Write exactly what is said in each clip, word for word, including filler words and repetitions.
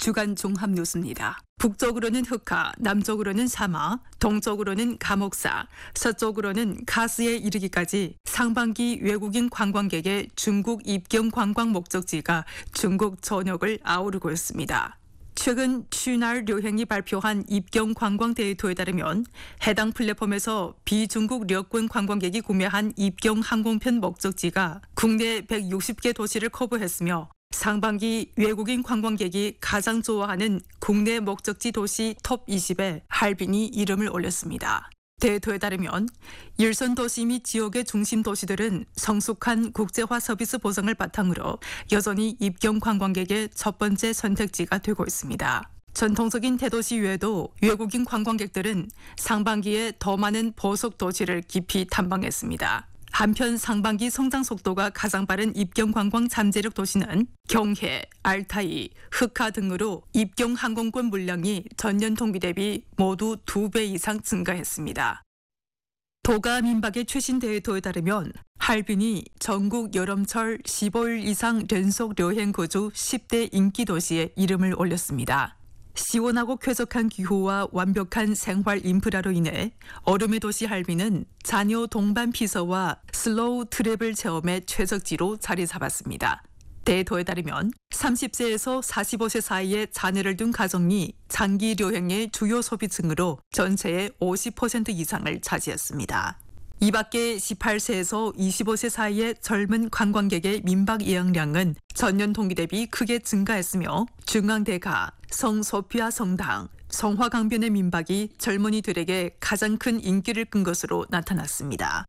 주간 종합 뉴스입니다. 북쪽으로는 흑하, 남쪽으로는 사마, 동쪽으로는 감옥사, 서쪽으로는 가스에 이르기까지 상반기 외국인 관광객의 중국 입경 관광 목적지가 중국 전역을 아우르고 있습니다. 최근 취날 여행이 발표한 입경 관광 데이터에 따르면 해당 플랫폼에서 비중국 여권 관광객이 구매한 입경 항공편 목적지가 국내 백육십 개 도시를 커버했으며 상반기 외국인 관광객이 가장 좋아하는 국내 목적지 도시 톱 이십에 할빈이 이름을 올렸습니다. 데이터에 따르면 일선 도시 및 지역의 중심 도시들은 성숙한 국제화 서비스 보장을 바탕으로 여전히 입경 관광객의 첫 번째 선택지가 되고 있습니다. 전통적인 대도시 외에도 외국인 관광객들은 상반기에 더 많은 보석 도시를 깊이 탐방했습니다. 한편 상반기 성장 속도가 가장 빠른 입경 관광 잠재력 도시는 경해, 알타이, 흑하 등으로 입경 항공권 물량이 전년 동기 대비 모두 두 배 이상 증가했습니다. 도가 민박의 최신 데이터에 따르면 할빈이 전국 여름철 십오 일 이상 연속 여행 거주 십 대 인기 도시에 이름을 올렸습니다. 시원하고 쾌적한 기후와 완벽한 생활 인프라로 인해 얼음의 도시 할빈은 자녀 동반 피서와 슬로우 트래블 체험의 최적지로 자리 잡았습니다. 데이터에 따르면 삼십 세에서 사십오 세 사이의 자녀를 둔 가정이 장기 여행의 주요 소비층으로 전체의 오십 퍼센트 이상을 차지했습니다. 이 밖에 십팔 세에서 이십오 세 사이의 젊은 관광객의 민박 예약량은 전년 동기 대비 크게 증가했으며 중앙대가, 성소피아 성당, 성화강변의 민박이 젊은이들에게 가장 큰 인기를 끈 것으로 나타났습니다.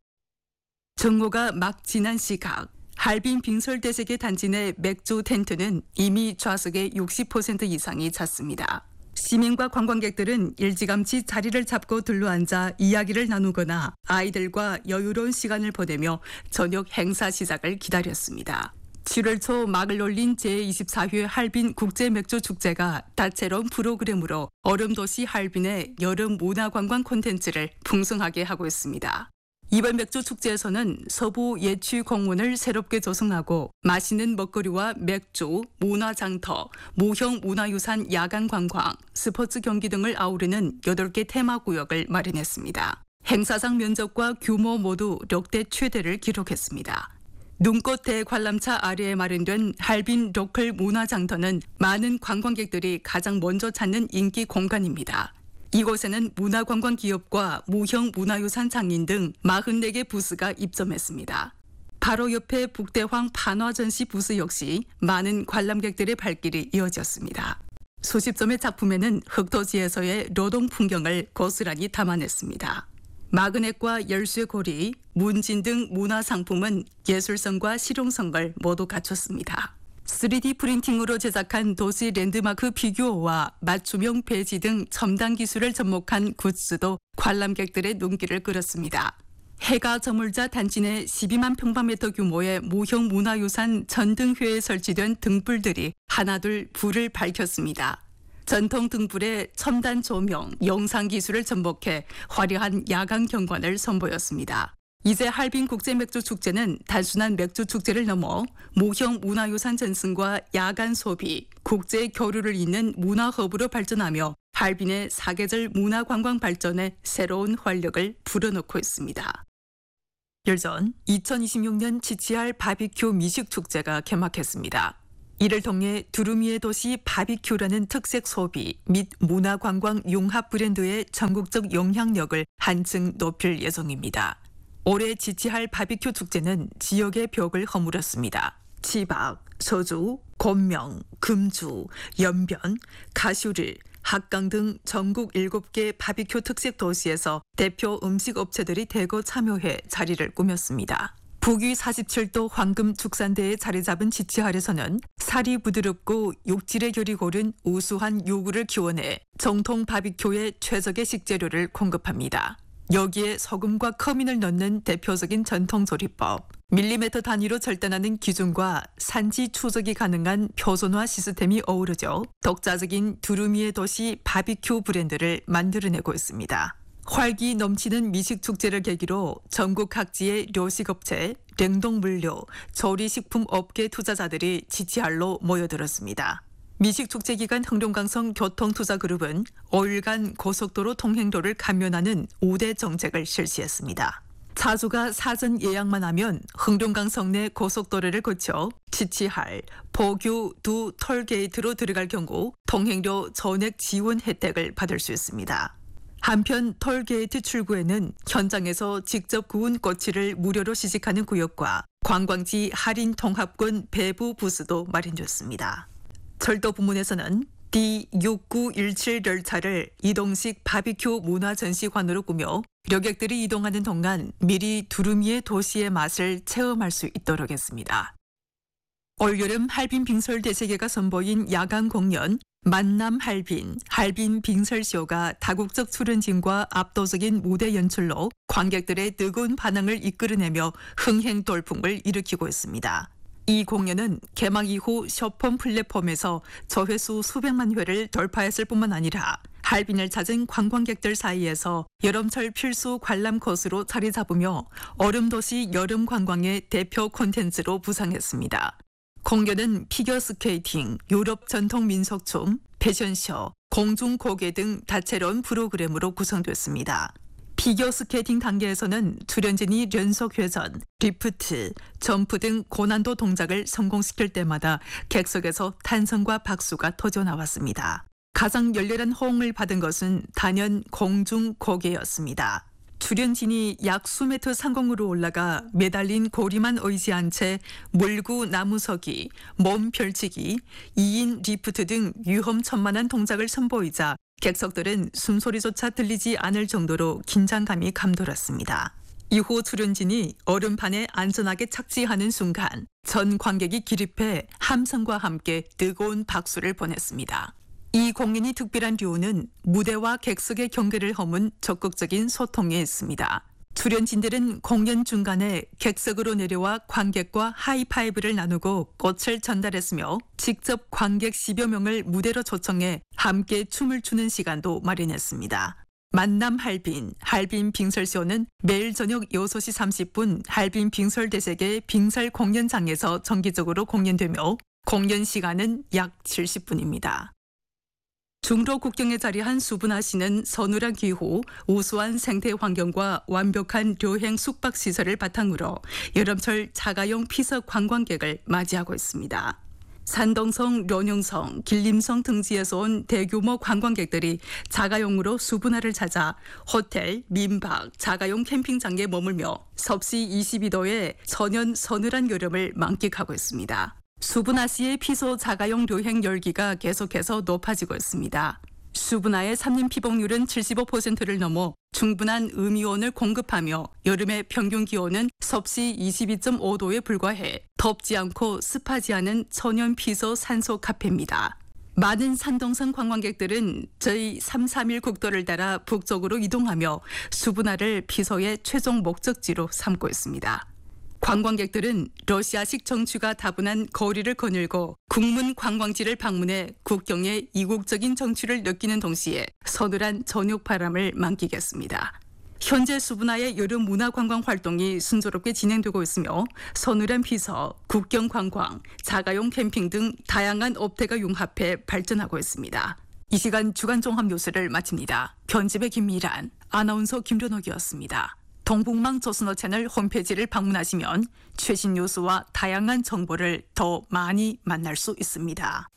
정오가 막 지난 시각, 할빈 빙설대세계 단지 내 맥주 텐트는 이미 좌석의 육십 퍼센트 이상이 찼습니다. 시민과 관광객들은 일찌감치 자리를 잡고 둘러앉아 이야기를 나누거나 아이들과 여유로운 시간을 보내며 저녁 행사 시작을 기다렸습니다. 칠월 초 막을 올린 제이십사 회 할빈 국제맥주축제가 다채로운 프로그램으로 얼음도시 할빈의 여름 문화관광 콘텐츠를 풍성하게 하고 있습니다. 이번 맥주축제에서는 서부 예취 공원을 새롭게 조성하고 맛있는 먹거리와 맥주, 문화장터, 무형 문화유산 야간 관광, 스포츠 경기 등을 아우르는 여덟 개 테마구역을 마련했습니다. 행사장 면적과 규모 모두 역대 최대를 기록했습니다. 눈꽃 대관람차 아래에 마련된 할빈 로컬 문화장터는 많은 관광객들이 가장 먼저 찾는 인기 공간입니다. 이곳에는 문화관광 기업과 무형 문화유산 장인 등 사십사 개 부스가 입점했습니다. 바로 옆에 북대황 판화 전시 부스 역시 많은 관람객들의 발길이 이어졌습니다. 수십 점의 작품에는 흑도지에서의 노동 풍경을 고스란히 담아냈습니다. 마그넷과 열쇠 고리, 문진 등 문화상품은 예술성과 실용성을 모두 갖췄습니다. 쓰리디 프린팅으로 제작한 도시 랜드마크 피규어와 맞춤형 배지 등 첨단 기술을 접목한 굿즈도 관람객들의 눈길을 끌었습니다. 해가 저물자 단지 내 십이만 평방미터 규모의 무형 문화유산 전등회에 설치된 등불들이 하나둘 불을 밝혔습니다. 전통 등불에 첨단 조명, 영상 기술을 접목해 화려한 야간 경관을 선보였습니다. 이제 할빈 국제맥주축제는 단순한 맥주축제를 넘어 무형 문화유산 전승과 야간 소비, 국제 교류를 잇는 문화허브로 발전하며 할빈의 사계절 문화관광 발전에 새로운 활력을 불어넣고 있습니다. 열전 이천이십육 년 지치알 바비큐 미식축제가 개막했습니다. 이를 통해 두루미의 도시 바비큐라는 특색 소비 및 문화관광 융합 브랜드의 전국적 영향력을 한층 높일 예정입니다. 올해 지치할 바비큐 축제는 지역의 벽을 허물었습니다. 치박, 서주, 곤명, 금주, 연변, 가슈릴, 합강 등 전국 일곱 개 바비큐 특색 도시에서 대표 음식 업체들이 대거 참여해 자리를 꾸몄습니다. 북위 사십칠 도 황금 축산대에 자리 잡은 지치할에서는 살이 부드럽고 육질의 결이 고른 우수한 요구를 기원해 정통 바비큐의 최적의 식재료를 공급합니다. 여기에 소금과 커민을 넣는 대표적인 전통 조리법, 밀리미터 단위로 절단하는 기준과 산지 추적이 가능한 표준화 시스템이 어우러져 독자적인 두루미의 도시 바비큐 브랜드를 만들어내고 있습니다. 활기 넘치는 미식축제를 계기로 전국 각지의 료식업체, 냉동물류, 조리식품 업계 투자자들이 지치할로 모여들었습니다. 미식축제 기간 흥룡강성 교통투자그룹은 오일간 고속도로 통행료를 감면하는 오 대 정책을 실시했습니다. 차주가 사전 예약만 하면 흥룡강성 내 고속도로를 거쳐 지치할 보규 두 톨게이트로 들어갈 경우 통행료 전액 지원 혜택을 받을 수 있습니다. 한편 톨게이트 출구에는 현장에서 직접 구운 꼬치를 무료로 시식하는 구역과 관광지 할인 통합권 배부 부스도 마련됐습니다. 철도 부문에서는 디 육구일칠 열차를 이동식 바비큐 문화전시관으로 꾸며 여객들이 이동하는 동안 미리 두루미의 도시의 맛을 체험할 수 있도록 했습니다. 올여름 할빈 빙설 대세계가 선보인 야간 공연 만남 할빈, 할빈 빙설쇼가 다국적 출연진과 압도적인 무대 연출로 관객들의 뜨거운 반응을 이끌어내며 흥행 돌풍을 일으키고 있습니다. 이 공연은 개막 이후 쇼폼 플랫폼에서 조회수 수백만 회를 돌파했을 뿐만 아니라 할빈을 찾은 관광객들 사이에서 여름철 필수 관람 코스로 자리 잡으며 얼음도시 여름 관광의 대표 콘텐츠로 부상했습니다. 공연은 피겨스케이팅, 유럽 전통 민속춤, 패션쇼, 공중고개 등 다채로운 프로그램으로 구성됐습니다. 피겨스케이팅 단계에서는 출연진이 연속 회전, 리프트, 점프 등 고난도 동작을 성공시킬 때마다 객석에서 탄성과 박수가 터져나왔습니다. 가장 열렬한 호응을 받은 것은 단연 공중고개였습니다. 출연진이 약 수미터 상공으로 올라가 매달린 고리만 의지한 채 물구 나무서기, 몸 펼치기, 이인 리프트 등 위험천만한 동작을 선보이자 객석들은 숨소리조차 들리지 않을 정도로 긴장감이 감돌았습니다. 이후 출연진이 얼음판에 안전하게 착지하는 순간 전 관객이 기립해 함성과 함께 뜨거운 박수를 보냈습니다. 이 공연이 특별한 이유는 무대와 객석의 경계를 허문 적극적인 소통에 있습니다. 출연진들은 공연 중간에 객석으로 내려와 관객과 하이파이브를 나누고 꽃을 전달했으며 직접 관객 십여 명을 무대로 초청해 함께 춤을 추는 시간도 마련했습니다. 만남 할빈, 할빈 빙설쇼는 매일 저녁 여섯 시 삼십 분 할빈 빙설대세계 빙설 공연장에서 정기적으로 공연되며 공연 시간은 약 칠십 분입니다. 중로 국경에 자리한 수분화시는 서늘한 기후, 우수한 생태 환경과 완벽한 여행 숙박시설을 바탕으로 여름철 자가용 피서 관광객을 맞이하고 있습니다. 산동성, 련용성, 길림성 등지에서 온 대규모 관광객들이 자가용으로 수분화를 찾아 호텔, 민박, 자가용 캠핑장에 머물며 섭씨 이십이 도의 천연 서늘한 여름을 만끽하고 있습니다. 수분화시의 피서 자가용 여행 열기가 계속해서 높아지고 있습니다. 수분화의 삼 년 피복률은 칠십오 퍼센트를 넘어 충분한 음이온을 공급하며 여름의 평균 기온은 섭씨 이십이 점 오 도에 불과해 덥지 않고 습하지 않은 천연 피서 산소 카페입니다. 많은 산동성 관광객들은 저희 삼, 삼 일 국도를 따라 북쪽으로 이동하며 수분화를 피서의 최종 목적지로 삼고 있습니다. 관광객들은 러시아식 정취가 다분한 거리를 거닐고 국문 관광지를 방문해 국경의 이국적인 정취를 느끼는 동시에 서늘한 저녁 바람을 만끽했습니다. 현재 수분화의 여름 문화 관광 활동이 순조롭게 진행되고 있으며 서늘한 피서, 국경 관광, 자가용 캠핑 등 다양한 업태가 융합해 발전하고 있습니다. 이 시간 주간 종합 뉴스를 마칩니다. 편집의 김미란, 아나운서 김준옥이었습니다. 동북망 조선어 채널 홈페이지를 방문하시면 최신 뉴스와 다양한 정보를 더 많이 만날 수 있습니다.